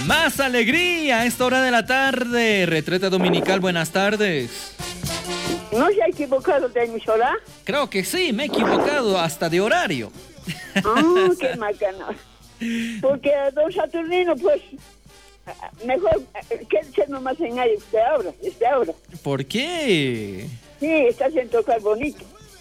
Más alegría a esta hora de la tarde. Retreta Dominical, buenas tardes. ¿No se ha equivocado de emisora? Creo que sí, me he equivocado hasta de horario. Qué macana. Porque don Saturnino, pues, mejor quédese nomás en ahí usted ahora. ¿Por qué? Sí, está haciendo tocar bonito.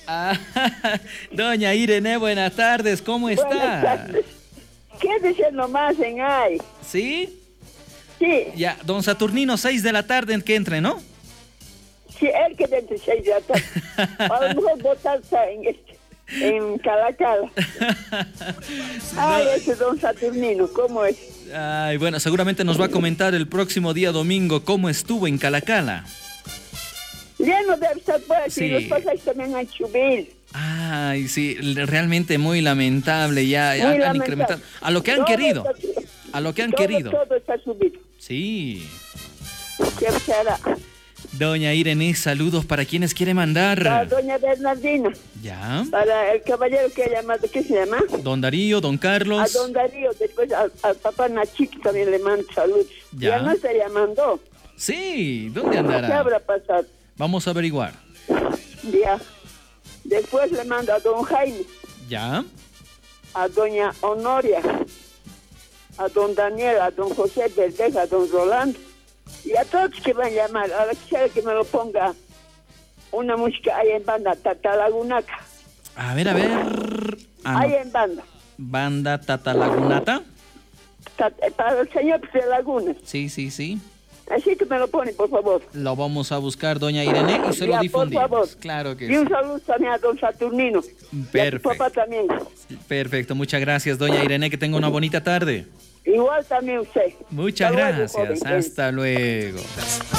Doña Irene, buenas tardes, ¿cómo está? Buenas tardes. Quédese nomás en ahí. ¿Sí? Sí. Ya, don Saturnino, 6 de la tarde en que entre, ¿no? Sí, él que dentro de 6 de la tarde. A lo mejor botarse en Calacala. Ay, ese don Saturnino, ¿cómo es? Ay, bueno, seguramente nos va a comentar el próximo día domingo cómo estuvo en Calacala. Ya no debe estar por aquí, Sí. los pasajes también han subido. Ay, sí, realmente muy lamentable, ya Muy han lamentable. incrementado. A lo que han Todo querido. está- A lo que han todo, querido. Todo está subido. Sí. ¿Qué será? Doña Irene, saludos para quienes quiere Para mandar. doña Bernardina, Ya. para el caballero que ha llamado, ¿qué se llama? Don Darío, don A Carlos. don Darío, después al papá Nachito también le mando saludos. Ya. Ya no se llamando. Sí, ¿dónde ¿Qué andará? habrá pasado? Vamos a averiguar. Ya. Después le mando a don Jaime, Ya. a doña Honoria, a don Daniel, a don José Verdeja, a don Rolando, y a todos que van a llamar. Ahora quisiera que me lo ponga una música ahí en banda, Tatalagunaca. A ver, a ver. Ahí en banda. Banda Tatalagunata. Para el señor de Lagunas. Sí, sí, sí. Así que me lo pone, por favor. Lo vamos a buscar, doña Irene, y se lo Ya, difundimos. por favor. Claro que Y un sí. saludo también a don Saturnino. Perfecto. Y a su papá también. Perfecto, muchas gracias, doña Irene, que tenga una bonita tarde. Igual también usted. Muchas Hasta luego, gracias, joven. hasta luego.